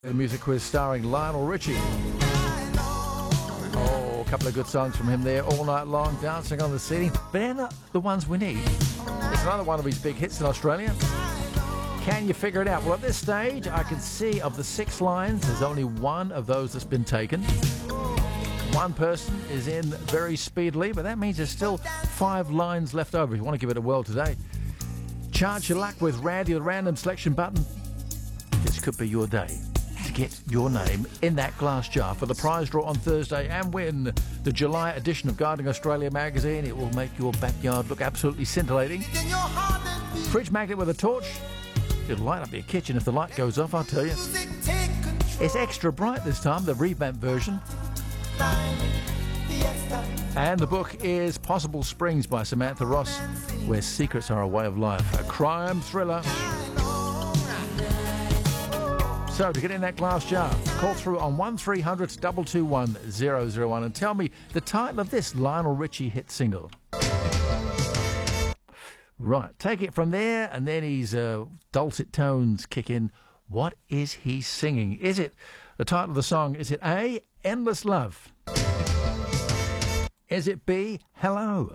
The music quiz starring Lionel Richie. Oh, a couple of good songs from him there all night long, Dancing on the Ceiling. But they're not the ones we need. It's another one of his big hits in Australia. Can you figure it out? Well, at this stage, I can see of the 6 lines, there's only one of those that's been taken. One person is in very speedily, but that means there's still 5 lines left over if you want to give it a whirl today. Charge your luck with Randy, the random selection button. This could be your day to get your name in that glass jar for the prize draw on Thursday and win the July edition of Gardening Australia magazine. It will make your backyard look absolutely scintillating. Fridge magnet with a torch. It'll light up your kitchen if the light goes off, I'll tell you. It's extra bright this time, the revamped version. And the book is Possible Springs by Samantha Ross, where secrets are a way of life. A crime thriller. So, to get in that glass jar, call through on 1300 221 001 and tell me the title of this Lionel Richie hit single. Right, take it from there, and then his dulcet tones kick in. What is he singing? Is it the title of the song? Is it A, Endless Love? Is it B, Hello?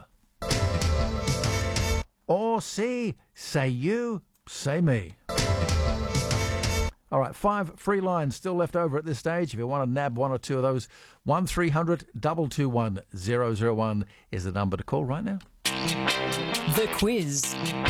Or C, Say You, Say Me? All right, 5 free lines still left over at this stage. If you want to nab one or two of those, 1300 221 001 is the number to call right now. The quiz.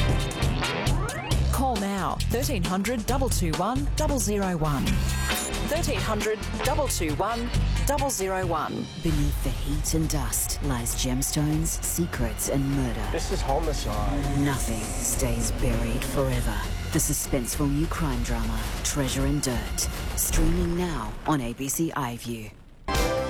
Call now, 1300 221 001. 1300 221 001. Beneath the heat and dust lies gemstones, secrets and murder. This is homicide. Nothing stays buried forever. The suspenseful new crime drama, Treasure and Dirt. Streaming now on ABC iView.